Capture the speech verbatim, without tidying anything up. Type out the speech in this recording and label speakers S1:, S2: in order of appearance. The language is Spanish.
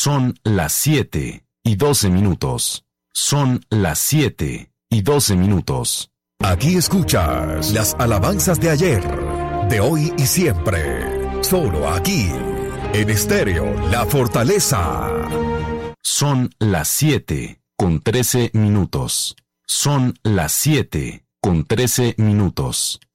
S1: Son las siete y doce minutos. Son las siete y doce minutos.
S2: Aquí escuchas las alabanzas de ayer, de hoy y siempre. Solo aquí, en Estéreo La Fortaleza.
S1: Son las siete con trece minutos. Son las siete con trece minutos.